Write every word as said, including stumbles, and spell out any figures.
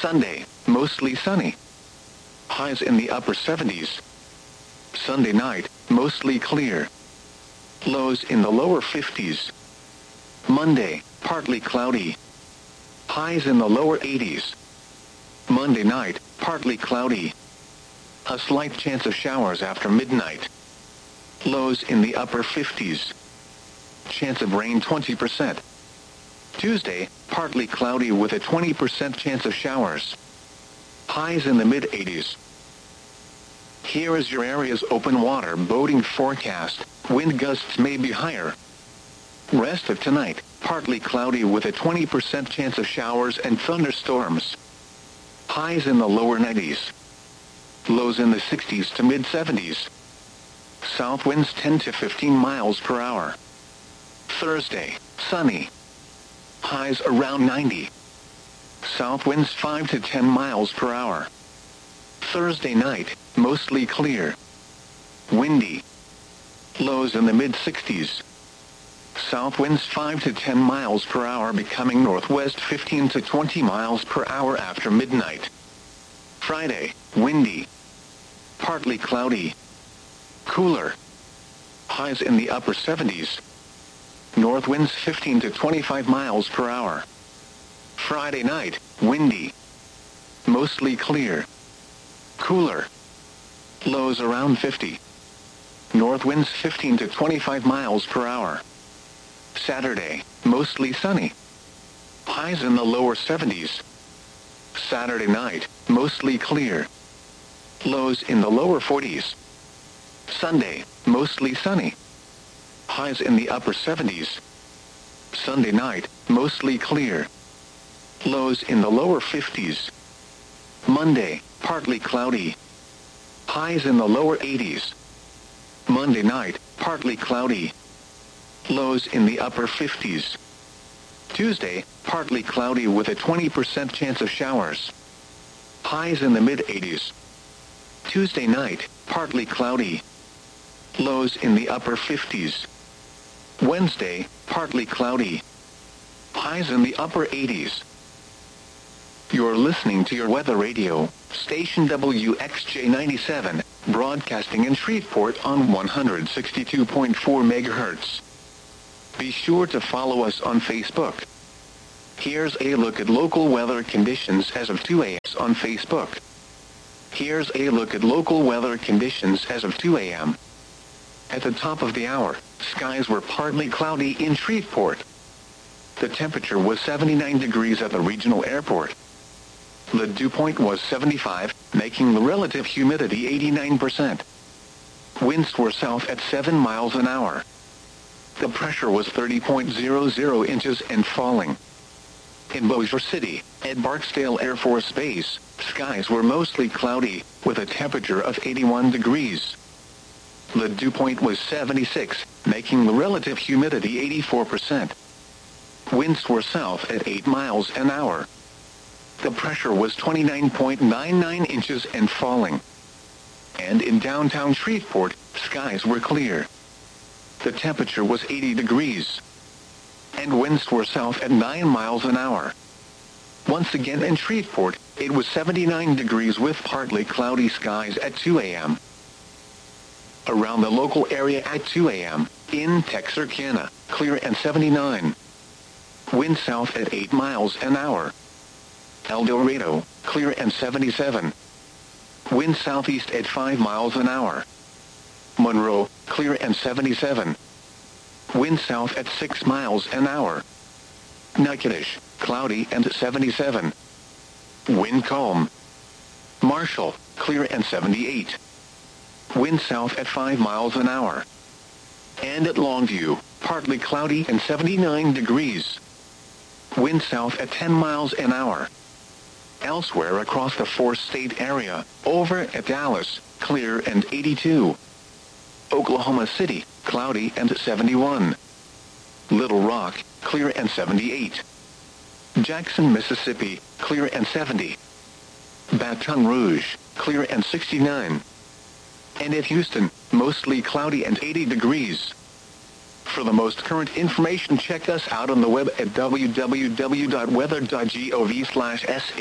Sunday, mostly sunny. Highs in the upper seventies. Sunday night, mostly clear. Lows in the lower fifties. Monday, partly cloudy. Highs in the lower eighties. Monday night, partly cloudy. A slight chance of showers after midnight. Lows in the upper fifties. Chance of rain twenty percent. Tuesday, partly cloudy with a twenty percent chance of showers. Highs in the mid eighties. Here is your area's open water boating forecast. Wind gusts may be higher. Rest of tonight, partly cloudy with a twenty percent chance of showers and thunderstorms. Highs in the lower nineties. Lows in the sixties to mid seventies. South winds ten to fifteen miles per hour. Thursday, sunny. Highs around ninety. South winds five to ten miles per hour. Thursday night, mostly clear. Windy. Lows in the mid sixties. South winds five to ten miles per hour becoming northwest fifteen to twenty miles per hour after midnight. Friday, windy. Partly cloudy. Cooler. Highs in the upper seventies. North winds fifteen to twenty-five miles per hour. Friday night, windy. Mostly clear. Cooler. Lows around fifty. North winds fifteen to twenty-five miles per hour. Saturday, mostly sunny. Highs in the lower seventies. Saturday night, mostly clear. Lows in the lower forties. Sunday, mostly sunny. Highs in the upper seventies. Sunday night, mostly clear. Lows in the lower fifties. Monday, partly cloudy. Highs in the lower eighties. Monday night, partly cloudy. Lows in the upper fifties. Tuesday, partly cloudy with a twenty percent chance of showers. Highs in the mid eighties. Tuesday night, partly cloudy. Lows in the upper fifties. Wednesday, partly cloudy. Highs in the upper eighties. You're listening to your weather radio, station W X J ninety-seven, broadcasting in Shreveport on one hundred sixty-two point four megahertz. Be sure to follow us on Facebook. Here's a look at local weather conditions as of two a m on Facebook. Here's a look at local weather conditions as of two a m At the top of the hour, skies were partly cloudy in Shreveport. The temperature was seventy-nine degrees at the regional airport. The dew point was seventy-five, making the relative humidity eighty-nine percent. Winds were south at seven miles an hour. The pressure was thirty point zero zero inches and falling. In Bossier City, at Barksdale Air Force Base, skies were mostly cloudy, with a temperature of eighty-one degrees. The dew point was seventy-six, making the relative humidity eighty-four percent. Winds were south at eight miles an hour. The pressure was twenty-nine point nine nine inches and falling. And in downtown Shreveport, skies were clear. The temperature was eighty degrees. And winds were south at nine miles an hour. Once again in Shreveport, it was seventy-nine degrees with partly cloudy skies at two a m Around the local area at two a m, in Texarkana, clear and seventy-nine. Wind south at eight miles an hour. El Dorado, clear and seventy-seven. Wind southeast at five miles an hour. Monroe, clear and seventy-seven. Wind south at six miles an hour. Natchitoches, cloudy and seventy-seven. Wind calm. Marshall, clear and seventy-eight. Wind south at five miles an hour. And at Longview, partly cloudy and seventy-nine degrees. Wind south at ten miles an hour. Elsewhere across the four-state area, over at Dallas, clear and eighty-two. Oklahoma City, cloudy and seventy-one. Little Rock, clear and seventy-eight. Jackson, Mississippi, clear and seventy. Baton Rouge, clear and sixty-nine. And at Houston, mostly cloudy and eighty degrees. For the most current information, check us out on the web at w w w dot weather dot gov slash s